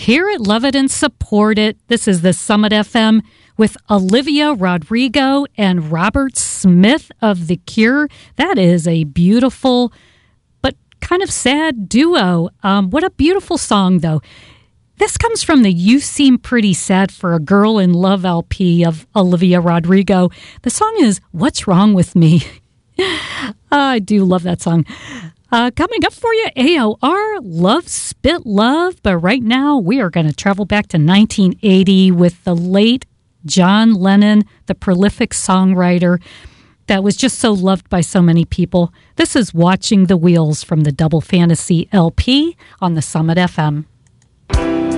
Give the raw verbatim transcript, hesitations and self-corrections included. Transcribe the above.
Hear it, love it, and support it. This is the Summit F M with Olivia Rodrigo and Robert Smith of The Cure. That is a beautiful but kind of sad duo. Um, what a beautiful song, though. This comes from the You Seem Pretty Sad for a Girl in Love L P of Olivia Rodrigo. The song is What's Wrong With Me? I do love that song. Uh, coming up for you, A O R, Love Spit Love. But right now, we are going to travel back to nineteen eighty with the late John Lennon, the prolific songwriter that was just so loved by so many people. This is Watching the Wheels from the Double Fantasy L P on the Summit F M.